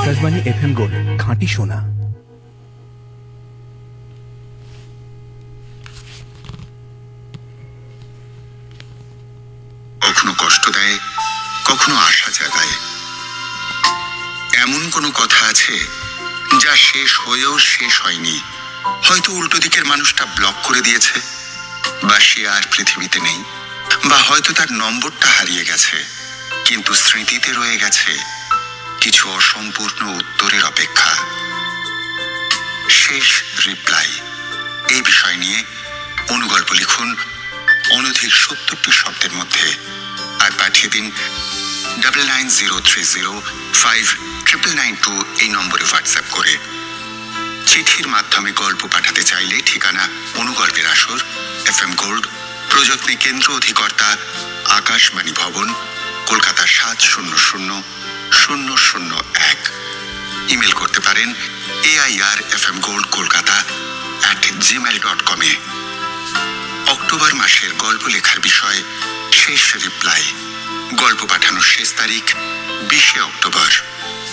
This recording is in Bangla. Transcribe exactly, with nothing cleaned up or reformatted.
আকাশবাণী এফ এম গোল্ড, খাঁটি সোনা। কখনো কষ্ট দেয়, কখনো আশা জাগায়। এমন কোনো কথা আছে যা শেষ হয়েও শেষ হয়নি। হয়তো উল্টো দিকের মানুষটা ব্লক করে দিয়েছে, বা সে আর পৃথিবীতে নেই, বা হয়তো তার নম্বরটা হারিয়ে গেছে, কিন্তু স্মৃতিতে রয়ে গেছে কিছু অসম্পূর্ণ উত্তরের অপেক্ষা। শেষ রিপ্লাই, এই বিষয় নিয়ে অনুগল্প লিখুন অনধিক সত্তরটি শব্দের মধ্যে, আর পাঠিয়ে দিন double nine zero three zero five triple nine two এই নম্বরে হোয়াটসঅ্যাপ করে। চিঠির মাধ্যমে গল্প পাঠাতে চাইলে ঠিকানা অনুগল্পের আসর, এফ এম গোল্ড, প্রযত্নে কেন্দ্র অধিকর্তা, আকাশবাণী ভবন, কলকাতা সাত শূন্য শূন্য শূন্য শূন্য এক। ইমেল করতে পারেন A I R F M gold Kolkata at Gmail dot কমে। অক্টোবর মাসের গল্প লেখার বিষয় শেষ রিপ্লাই। গল্প পাঠানোর শেষ তারিখ বিশে অক্টোবর।